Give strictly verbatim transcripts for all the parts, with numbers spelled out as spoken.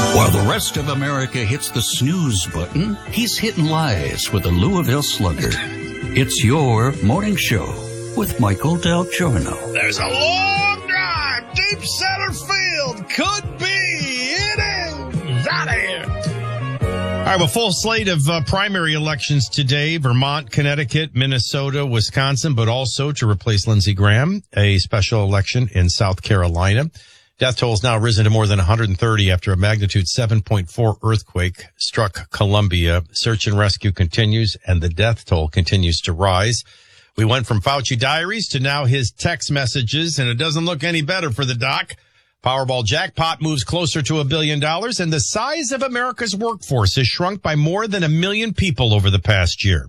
While the rest of America hits the snooze button, he's hitting lies with the Louisville Slugger. It's your morning show with Michael Del Giorno. There's a long drive, deep center field, could be innings out of here. All right, well, full slate of uh, primary elections today, Vermont, Connecticut, Minnesota, Wisconsin, but also to replace Lindsey Graham, a special election in South Carolina. Death toll has now risen to more than one hundred thirty after a magnitude seven point four earthquake struck Columbia. Search and rescue continues, and the death toll continues to rise. We went from Fauci diaries to now his text messages, and it doesn't look any better for the doc. Powerball jackpot moves closer to a billion dollars, and the size of America's workforce has shrunk by more than a million people over the past year.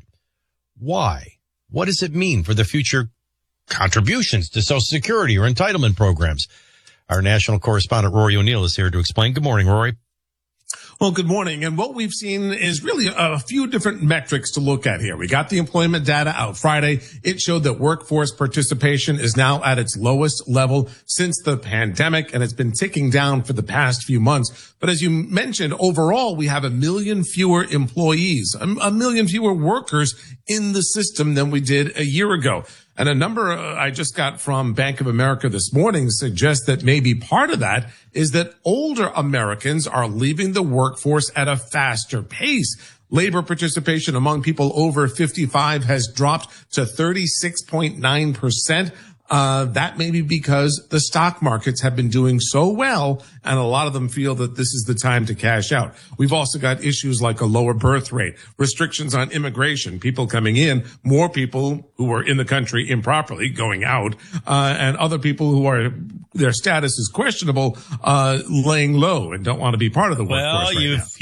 Why? What does it mean for the future contributions to Social Security or entitlement programs? Our national correspondent, Rory O'Neill, is here to explain. Good morning, Rory. Well, good morning. And what we've seen is really a few different metrics to look at here. We got the employment data out Friday. It showed that workforce participation is now at its lowest level since the pandemic, and it's been ticking down for the past few months. But as you mentioned, overall, we have a million fewer employees, a million fewer workers in the system than we did a year ago. And a number I just got from Bank of America this morning suggests that maybe part of that is that older Americans are leaving the workforce at a faster pace. Labor participation among people over fifty-five has dropped to thirty-six point nine percent. Uh, that may be because the stock markets have been doing so well, and a lot of them feel that this is the time to cash out. We've also got issues like a lower birth rate, restrictions on immigration, people coming in, more people who are in the country improperly going out, uh, and other people who are, their status is questionable, uh, laying low and don't want to be part of the workforce well, right you've now.